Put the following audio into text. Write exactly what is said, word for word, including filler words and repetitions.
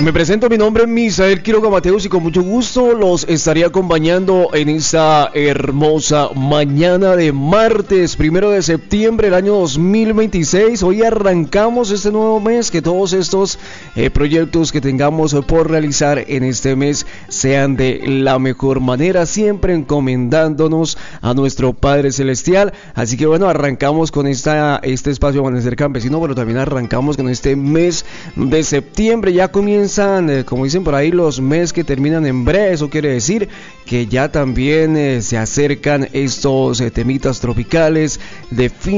Me presento, mi nombre es Misael Quiroga Mateus y con mucho gusto los estaría acompañando en esta hermosa mañana de martes, primero de septiembre del año dos mil veintiséis. Hoy arrancamos este nuevo mes, que todos estos eh, proyectos que tengamos por realizar en este mes sean de la mejor manera, siempre encomendándonos a nuestro Padre Celestial. Así que bueno, arrancamos con esta, este espacio Amanecer Campesino, pero también arrancamos con este mes de septiembre. Ya comienza como dicen por ahí, los meses que terminan en breve. Eso quiere decir que ya también eh, se acercan estos eh, temitas tropicales de fin